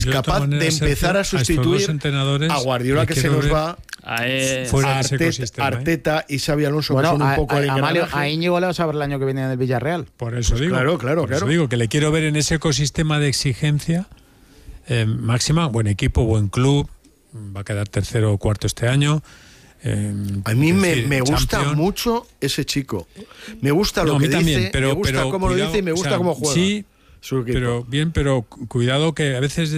capaz de empezar a sustituir a Guardiola, que se nos va, fuera a de ese ecosistema, Arteta y Xabi Alonso, que son un poco el engranaje. A Íñigo le vas a ver el año que viene en el Villarreal. Por eso pues digo. Claro. Por eso digo que le quiero ver en ese ecosistema de exigencia máxima. Buen equipo, buen club. Va a quedar tercero o cuarto este año. A mí me gusta mucho ese chico. Me gusta lo que dice, me gusta cómo lo dice y me gusta cómo juega. Sí, pero cuidado, que a veces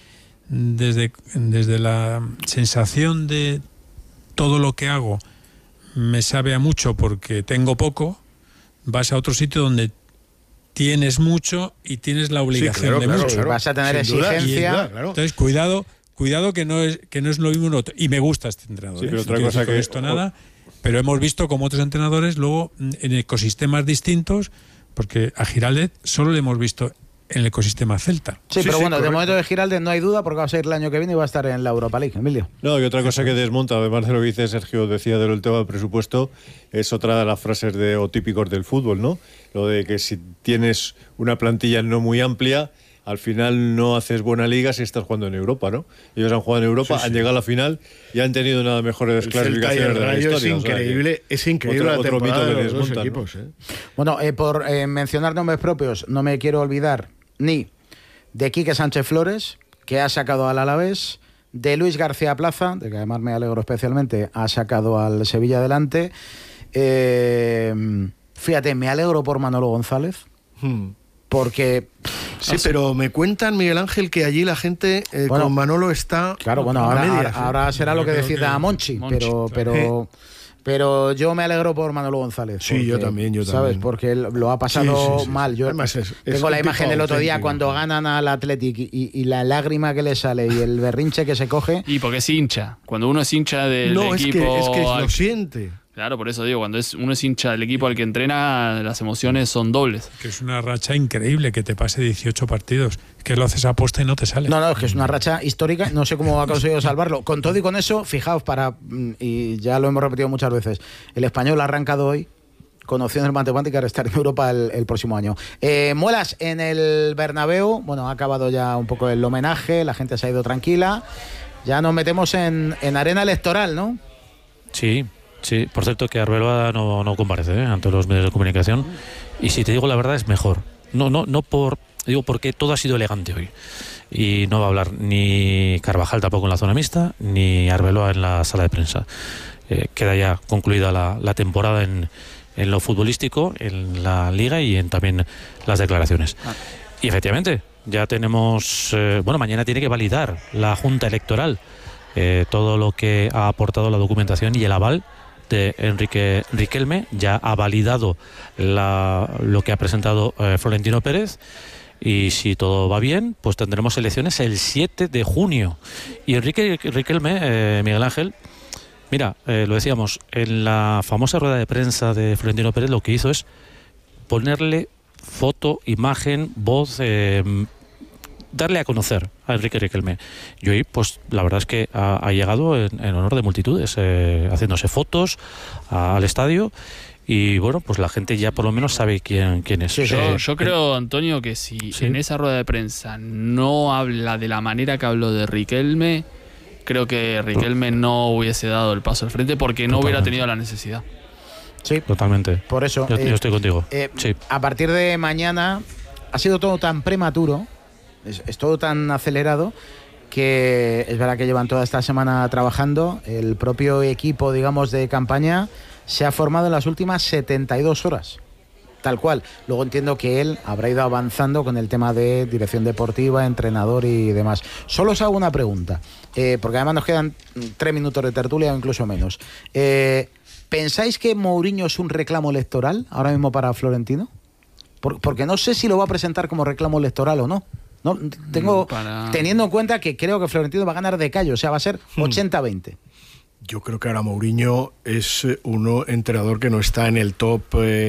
desde la sensación de todo lo que hago me sabe a mucho porque tengo poco, vas a otro sitio donde tienes mucho y tienes la obligación de mucho. Claro. Vas a tener exigencia. Entonces, cuidado que no es lo mismo. Y me gusta este entrenador. Sí, pero otra cosa que esto nada. Pero hemos visto como otros entrenadores luego en ecosistemas distintos, porque a Giraldez solo le hemos visto en el ecosistema celta. Sí, pero bueno, de momento de Giraldez no hay duda, porque va a ser el año que viene y va a estar en la Europa League. Emilio. No, y otra cosa que desmonta, además de lo que dice Sergio, decía del tema del presupuesto, es otra de las frases o típicos del fútbol, ¿no? Lo de que si tienes una plantilla no muy amplia, al final no haces buena liga si estás jugando en Europa, ¿no? Ellos han jugado en Europa, han llegado a la final y han tenido nada mejores clasificaciones de la historia. Es increíble otro mito que de los desmontan, equipos. ¿no? Bueno, por mencionar nombres propios, no me quiero olvidar ni de Quique Sánchez Flores, que ha sacado al Alavés, de Luis García Plaza, de que además me alegro especialmente, ha sacado al Sevilla adelante. Fíjate, me alegro por Manolo González, porque... Sí, pero me cuentan, Miguel Ángel, que allí la gente con Manolo está... Claro, bueno, ahora será lo que decida Monchi, pero yo me alegro por Manolo González. Sí, yo también. ¿Sabes? Porque él lo ha pasado mal. Yo además tengo la imagen del otro día cuando ganan al Athletic y la lágrima que le sale y el berrinche que se coge. Y porque es hincha. Cuando uno es hincha del equipo... No, es que lo siente. Claro, por eso digo, cuando uno es hincha del equipo al que entrena, las emociones son dobles. Que es una racha increíble que te pase 18 partidos. Que lo haces a posta y no te sale. No, es que es una racha histórica. No sé cómo ha conseguido salvarlo. Con todo y con eso, fijaos, y ya lo hemos repetido muchas veces, el Español ha arrancado hoy con opciones matemáticas de estar en Europa el próximo año. Muelas, en el Bernabéu, bueno, ha acabado ya un poco el homenaje, la gente se ha ido tranquila. Ya nos metemos en arena electoral, ¿no? Sí, por cierto que Arbeloa no comparece ante los medios de comunicación, y si te digo la verdad es mejor. Digo porque todo ha sido elegante hoy y no va a hablar ni Carvajal tampoco en la zona mixta ni Arbeloa en la sala de prensa. Queda ya concluida la temporada en lo futbolístico, en la liga y también las declaraciones. Y efectivamente ya tenemos, mañana tiene que validar la Junta Electoral todo lo que ha aportado la documentación y el aval de Enrique Riquelme. Ya ha validado lo que ha presentado Florentino Pérez, y si todo va bien, pues tendremos elecciones el 7 de junio. Y Enrique Riquelme, Miguel Ángel, mira, lo decíamos, en la famosa rueda de prensa de Florentino Pérez lo que hizo es ponerle foto, imagen, voz, darle a conocer a Enrique Riquelme. Y hoy, pues la verdad es que ha llegado en honor de multitudes, haciéndose fotos al estadio, y bueno, pues la gente ya por lo menos sabe quién es. Yo creo, Antonio, que si en esa rueda de prensa no habla de la manera que habló de Riquelme, creo que Riquelme no hubiese dado el paso al frente porque no hubiera tenido la necesidad. Sí, totalmente. Por eso yo estoy contigo. A partir de mañana ha sido todo tan prematuro, es todo tan acelerado, que es verdad que llevan toda esta semana trabajando. El propio equipo, digamos, de campaña se ha formado en las últimas 72 horas, tal cual. Luego entiendo que él habrá ido avanzando con el tema de dirección deportiva, entrenador y demás. Solo os hago una pregunta, porque además nos quedan 3 minutos de tertulia o incluso menos. ¿Pensáis que Mourinho es un reclamo electoral ahora mismo para Florentino? Porque no sé si lo va a presentar como reclamo electoral o no. Teniendo en cuenta que creo que Florentino va a ganar de callo, o sea, va a ser 80-20. Yo creo que ahora Mourinho es un entrenador que no está en el top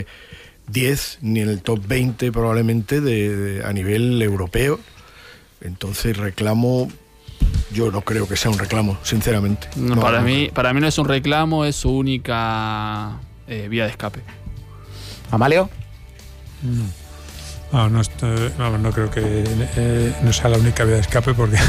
10 ni en el top 20 probablemente a nivel europeo. Entonces reclamo, yo no creo que sea un reclamo, sinceramente. Para mí no es un reclamo, es su única vía de escape. ¿Amalio? No creo que no sea la única vía de escape porque